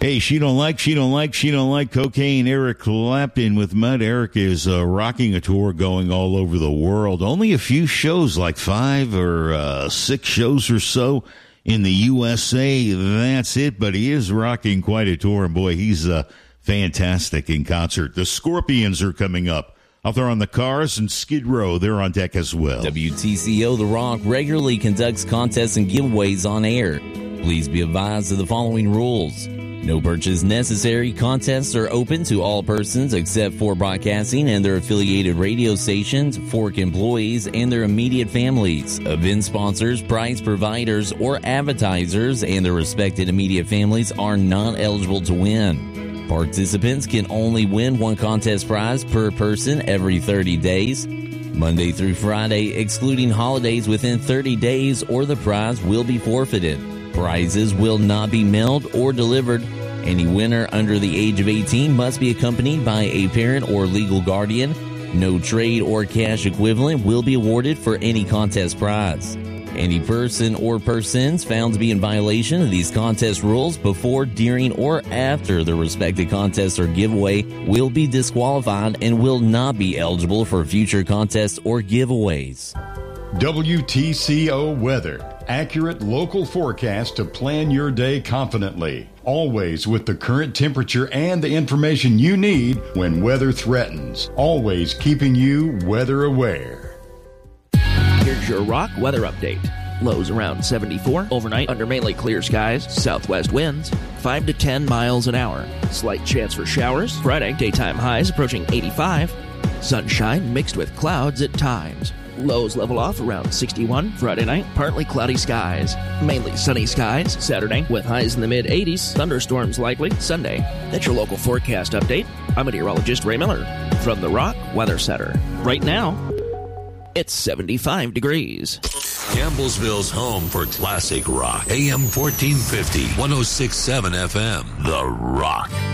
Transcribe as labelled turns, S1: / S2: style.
S1: Hey, she don't like cocaine. Eric Clapton with Mud. Eric is rocking a tour going all over the world. Only a few shows, like 5 or 6 shows or so in the USA. That's it, but he is rocking quite a tour, and boy, he's fantastic in concert. The Scorpions are coming up. Out there on the Cars and Skid Row, they're on deck as well.
S2: WTCO The Rock regularly conducts contests and giveaways on air. Please be advised of the following rules. No purchase necessary. Contests are open to all persons except for broadcasting and their affiliated radio stations, Fork employees, and their immediate families. Event sponsors, prize providers, or advertisers and their respected immediate families are not eligible to win. Participants can only win one contest prize per person every 30 days, Monday through Friday, excluding holidays within 30 days, or the prize will be forfeited. Prizes will not be mailed or delivered. Any winner under the age of 18 must be accompanied by a parent or legal guardian. No trade or cash equivalent will be awarded for any contest prize. Any person or persons found to be in violation of these contest rules before, during, or after the respective contest or giveaway will be disqualified and will not be eligible for future contests or giveaways.
S3: WTCO Weather. Accurate local forecast to plan your day confidently. Always with the current temperature and the information you need when weather threatens. Always keeping you weather aware.
S4: Here's your Rock weather update. Lows around 74. Overnight under mainly clear skies. Southwest winds 5 to 10 miles an hour. Slight chance for showers. Friday, daytime highs approaching 85. Sunshine mixed with clouds at times. Lows level off around 61. Friday night, partly cloudy skies. Mainly sunny skies. Saturday, with highs in the mid-80s. Thunderstorms likely. Sunday. That's your local forecast update. I'm meteorologist Ray Miller from the Rock Weather Center. Right now, it's 75 degrees.
S5: Campbellsville's home for classic rock. AM 1450, 106.7 FM. The Rock.